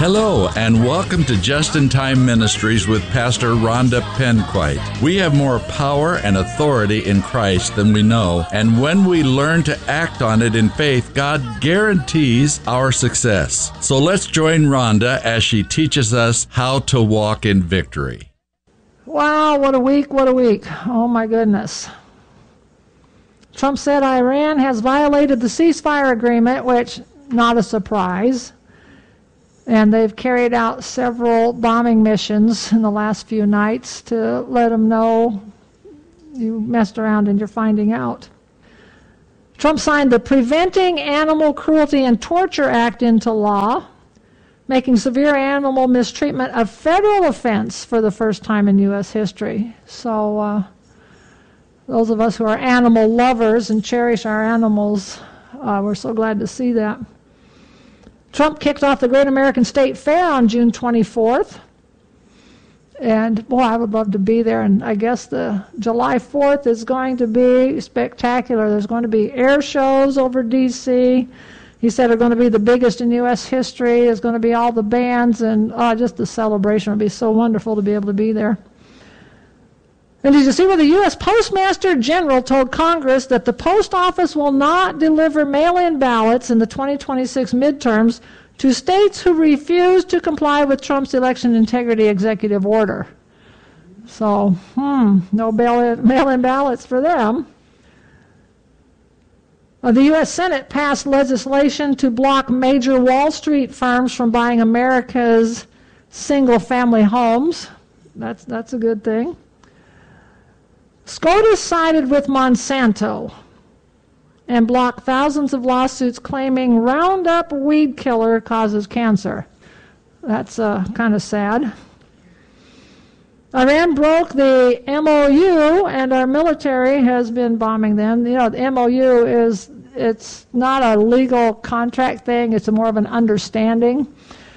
Hello, and welcome to Just in Time Ministries with Pastor Rhonda Penquite. We have more power and authority in Christ than we know, and when we learn to act on it in faith, God guarantees our success. So let's join Rhonda as she teaches us how to walk in victory. Wow, what a week, what a week. Oh my goodness. Trump said Iran has violated the ceasefire agreement, which, not a surprise. And they've carried out several bombing missions in the last few nights to let them know you messed around and you're finding out. Trump signed the Preventing Animal Cruelty and Torture Act into law, making severe animal mistreatment a federal offense for the first time in U.S. history. So those of us who are animal lovers and cherish our animals, we're so glad to see that. Trump kicked off the Great American State Fair on June 24th. And, boy, I would love to be there. And I guess the July 4th is going to be spectacular. There's going to be air shows over D.C. He said they're going to be the biggest in U.S. history. There's going to be all the bands, and just the celebration will be so wonderful to be able to be there. And did you see where the U.S. Postmaster General told Congress that the post office will not deliver mail-in ballots in the 2026 midterms to states who refuse to comply with Trump's election integrity executive order? So, no mail-in ballots for them. The U.S. Senate passed legislation to block major Wall Street firms from buying America's single-family homes. That's a good thing. SCOTUS sided with Monsanto and blocked thousands of lawsuits claiming Roundup weed killer causes cancer. That's kind of sad. Iran broke the MOU, and our military has been bombing them. You know, the MOU it's not a legal contract thing. It's more of an understanding.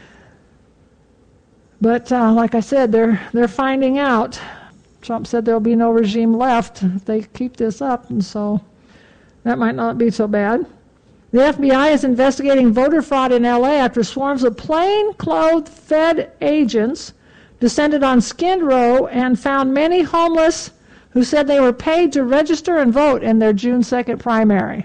But like I said, they're finding out. Trump said there'll be no regime left if they keep this up, and so that might not be so bad. The FBI is investigating voter fraud in L.A. after swarms of plain-clothed Fed agents descended on Skid Row and found many homeless who said they were paid to register and vote in their June 2nd primary.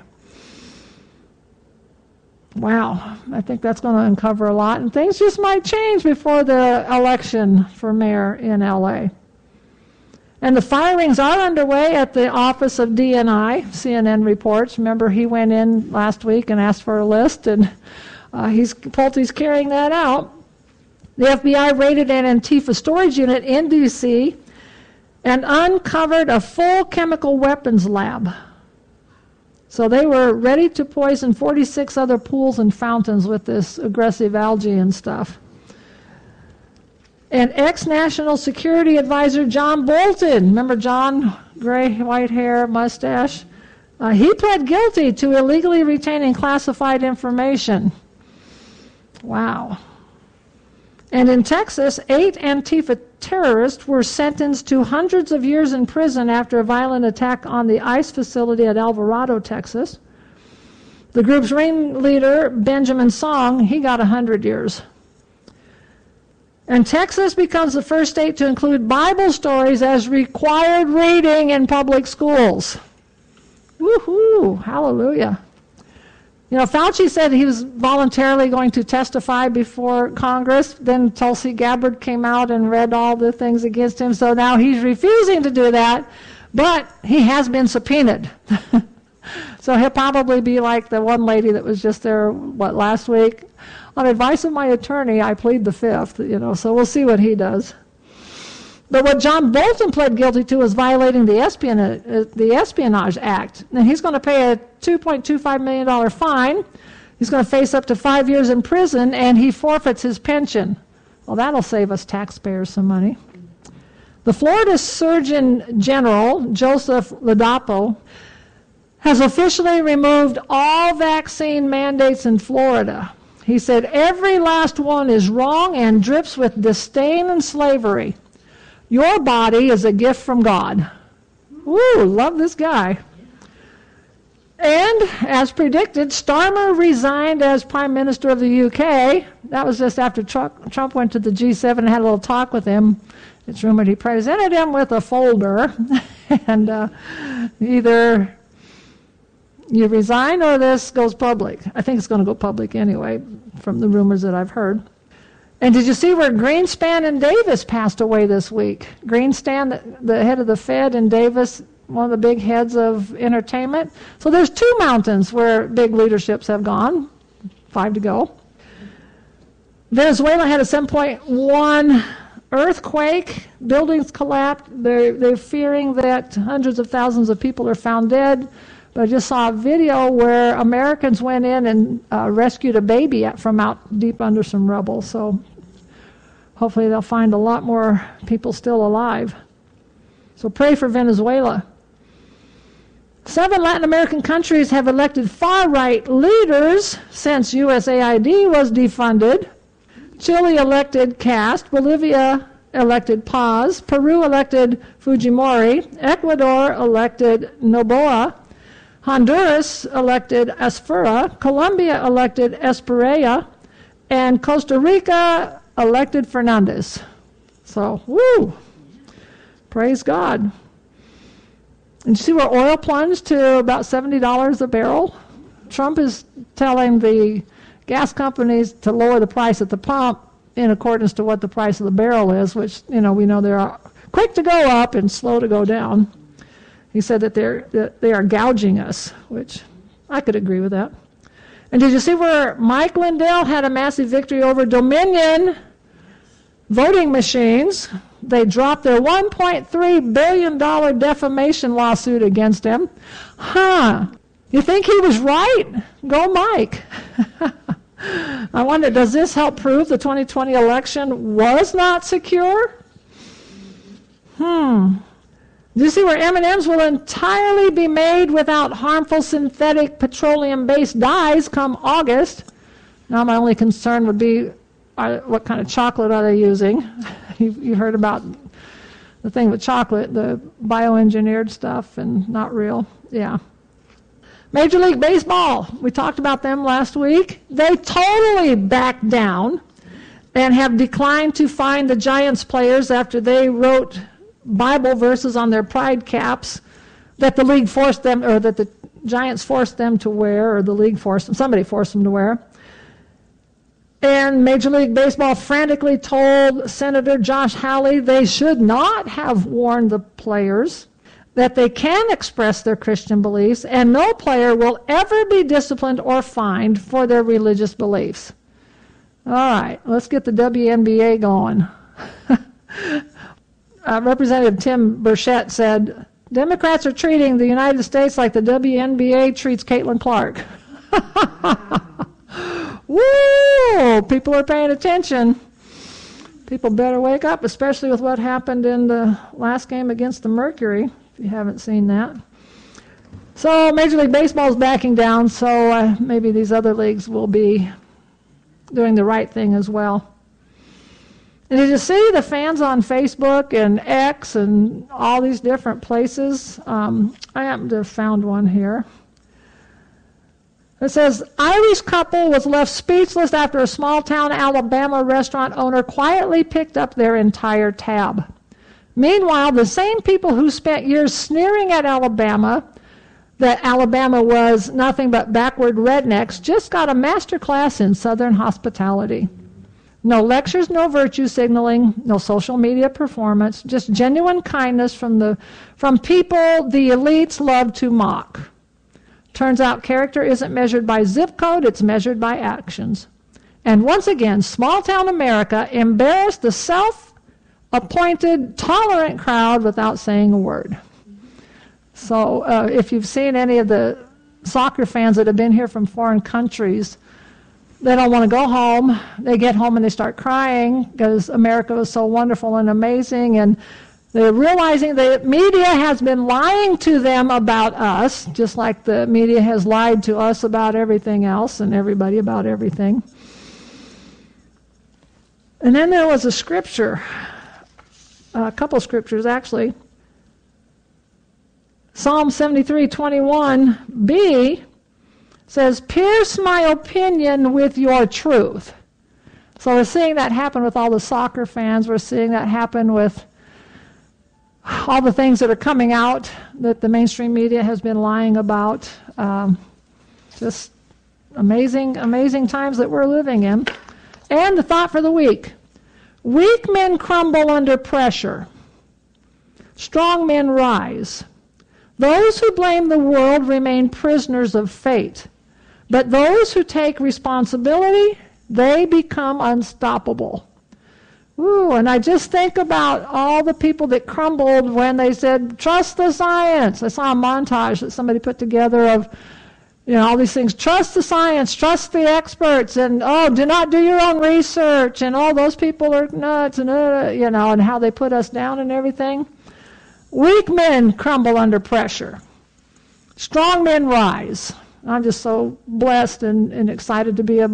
Wow, I think that's going to uncover a lot, and things just might change before the election for mayor in L.A. And the firings are underway at the office of DNI, CNN reports. Remember, he went in last week and asked for a list, and Pulte's carrying that out. The FBI raided an Antifa storage unit in D.C. and uncovered a full chemical weapons lab. So they were ready to poison 46 other pools and fountains with this aggressive algae and stuff. And ex-National Security Advisor John Bolton, remember John, gray, white hair, mustache? He pled guilty to illegally retaining classified information. Wow. And in Texas, 8 Antifa terrorists were sentenced to hundreds of years in prison after a violent attack on the ICE facility at Alvarado, Texas. The group's ringleader, Benjamin Song, he got 100 years. And Texas becomes the first state to include Bible stories as required reading in public schools. Woohoo! Hallelujah. You know, Fauci said he was voluntarily going to testify before Congress. Then Tulsi Gabbard came out and read all the things against him. So now he's refusing to do that, but he has been subpoenaed. So he'll probably be like the one lady that was just there, last week? On advice of my attorney, I plead the fifth, so we'll see what he does. But what John Bolton pled guilty to is violating the Espionage Act. And he's going to pay a $2.25 million fine. He's going to face up to 5 years in prison, and he forfeits his pension. Well, that'll save us taxpayers some money. The Florida Surgeon General, Joseph Ladapo, has officially removed all vaccine mandates in Florida. He said, every last one is wrong and drips with disdain and slavery. Your body is a gift from God. Woo, love this guy. And, as predicted, Starmer resigned as Prime Minister of the UK That was just after Trump went to the G7 and had a little talk with him. It's rumored he presented him with a folder, and either you resign or this goes public. I think it's going to go public anyway, from the rumors that I've heard. And did you see where Greenspan and Davis passed away this week? Greenspan, the head of the Fed, and Davis, one of the big heads of entertainment. So there's 2 mountains where big leaderships have gone, 5 to go. Venezuela had a 7.1 earthquake. Buildings collapsed. They're fearing that hundreds of thousands of people are found dead. But I just saw a video where Americans went in and rescued a baby from out deep under some rubble. So hopefully they'll find a lot more people still alive. So pray for Venezuela. 7 Latin American countries have elected far-right leaders since USAID was defunded. Chile elected Cast, Bolivia elected Paz, Peru elected Fujimori, Ecuador elected Noboa, Honduras elected Asfura, Colombia elected Esperella, and Costa Rica elected Fernandez. So, woo! Praise God. And you see where oil plunged to about $70 a barrel? Trump is telling the gas companies to lower the price at the pump in accordance to what the price of the barrel is, which, we know they're quick to go up and slow to go down. He said that they are gouging us, which I could agree with that. And did you see where Mike Lindell had a massive victory over Dominion voting machines? They dropped their $1.3 billion defamation lawsuit against him. You think he was right? Go Mike. I wonder, does this help prove the 2020 election was not secure? Do you see where M&Ms will entirely be made without harmful synthetic petroleum-based dyes come August? Now my only concern would be what kind of chocolate are they using? You heard about the thing with chocolate, the bioengineered stuff and not real. Yeah. Major League Baseball, we talked about them last week. They totally backed down and have declined to fine the Giants players after they wrote Bible verses on their pride caps that the league forced them, or that the Giants forced them to wear, or the league forced them, somebody forced them to wear. And Major League Baseball frantically told Senator Josh Hawley they should not have warned the players that they can express their Christian beliefs, and no player will ever be disciplined or fined for their religious beliefs. All right, let's get the WNBA going. Representative Tim Burchett said, Democrats are treating the United States like the WNBA treats Caitlin Clark. Woo! People are paying attention. People better wake up, especially with what happened in the last game against the Mercury, if you haven't seen that. So Major League Baseball is backing down, so maybe these other leagues will be doing the right thing as well. And did you see the fans on Facebook and X and all these different places? I happen to have found one here. It says, Irish couple was left speechless after a small-town Alabama restaurant owner quietly picked up their entire tab. Meanwhile, the same people who spent years sneering at Alabama, that Alabama was nothing but backward rednecks, just got a master class in Southern hospitality. No lectures, no virtue signaling, no social media performance, just genuine kindness from people the elites love to mock. Turns out character isn't measured by zip code, it's measured by actions. And once again, small-town America embarrassed the self-appointed, tolerant crowd without saying a word. So if you've seen any of the soccer fans that have been here from foreign countries, they don't want to go home. They get home and they start crying because America was so wonderful and amazing, and they're realizing the media has been lying to them about us, just like the media has lied to us about everything else and everybody about everything. And then there was a scripture, a couple scriptures actually. Psalm 73:21b says, pierce my opinion with your truth. So we're seeing that happen with all the soccer fans. We're seeing that happen with all the things that are coming out that the mainstream media has been lying about. Just amazing, amazing times that we're living in. And the thought for the week. Weak men crumble under pressure. Strong men rise. Those who blame the world remain prisoners of fate. But those who take responsibility, they become unstoppable. Ooh, and I just think about all the people that crumbled when they said, trust the science. I saw a montage that somebody put together of, all these things. Trust the science, trust the experts, and, do not do your own research, and all those people are nuts, and, and how they put us down and everything. Weak men crumble under pressure. Strong men rise. I'm just so blessed and excited to be a